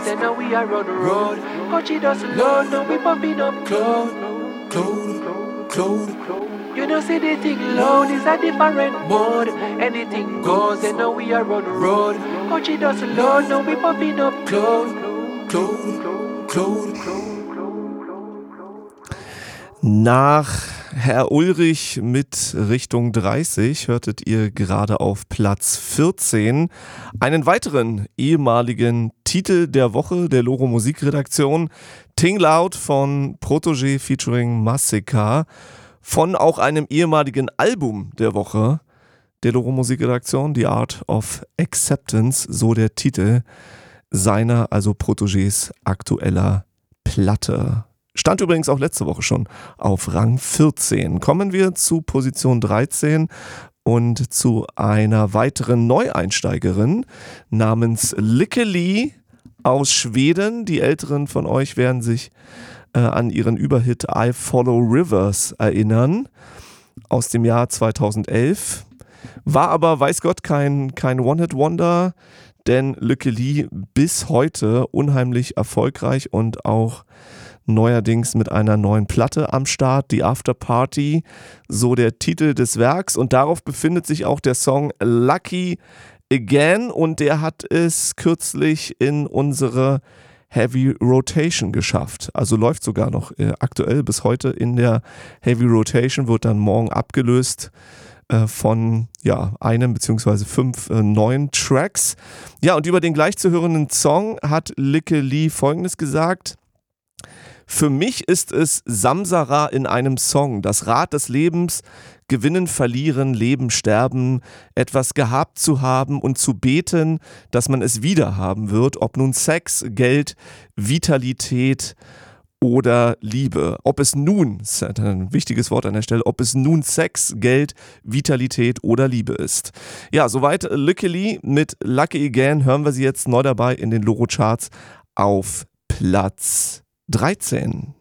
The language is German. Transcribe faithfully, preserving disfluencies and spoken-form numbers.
Then now we are on the road. But she doesn't load, now we popping up cloud, cloud, cloud. You know see the thing loud is a different mode. Anything goes, and now we are on the road. But she doesn't load, now we popping up cloud, cloud, cloud. Nach Herr Ulrich mit Richtung dreißig hörtet ihr gerade auf Platz vierzehn einen weiteren ehemaligen Titel der Woche der Loro Musikredaktion, Ting Loud von Protoje featuring Massika, von auch einem ehemaligen Album der Woche der Loro Musikredaktion, The Art of Acceptance, so der Titel seiner, also Protojes aktueller Platte. Stand übrigens auch letzte Woche schon auf Rang vierzehn. Kommen wir zu Position dreizehn und zu einer weiteren Neueinsteigerin namens Lykke Li aus Schweden. Die Älteren von euch werden sich äh, an ihren Überhit I Follow Rivers erinnern, aus dem Jahr zweitausendelf. War aber, weiß Gott, kein, kein One-Hit-Wonder, denn Lykke Li bis heute unheimlich erfolgreich und auch neuerdings mit einer neuen Platte am Start, The After Party, so der Titel des Werks, und darauf befindet sich auch der Song Lucky Again, und der hat es kürzlich in unsere Heavy Rotation geschafft, also läuft sogar noch äh, aktuell bis heute in der Heavy Rotation, wird dann morgen abgelöst äh, von ja, einem beziehungsweise fünf äh, neuen Tracks. Ja, und über den gleich zu hörenden Song hat Lykke Li Folgendes gesagt: Für mich ist es Samsara in einem Song, das Rad des Lebens, gewinnen, verlieren, leben, sterben, etwas gehabt zu haben und zu beten, dass man es wieder haben wird, ob nun Sex, Geld, Vitalität oder Liebe. Ob es nun, das ist ein wichtiges Wort an der Stelle, ob es nun Sex, Geld, Vitalität oder Liebe ist. Ja, soweit Lykke Li mit Lucky Again, hören wir sie jetzt neu dabei in den Loro Charts auf Platz dreizehn.